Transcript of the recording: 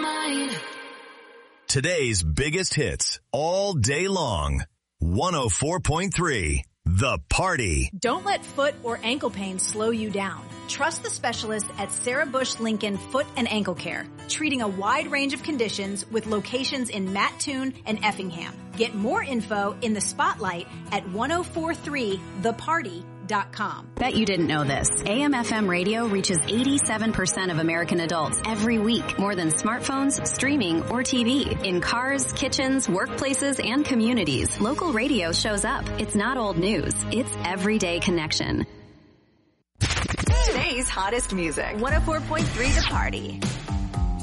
mind. Today's biggest hits all day long. 104.3 The Party. Don't let foot or ankle pain slow you down. Trust the specialist at Sarah Bush Lincoln Foot and Ankle Care, treating a wide range of conditions with locations in Mattoon and Effingham. Get more info in the spotlight at 1043theparty.com. Bet you didn't know this. AM/FM radio reaches 87% of American adults every week, more than smartphones, streaming, or TV. In cars, kitchens, workplaces, and communities, local radio shows up. It's not old news. It's everyday connection. Today's hottest music. 104.3 The Party.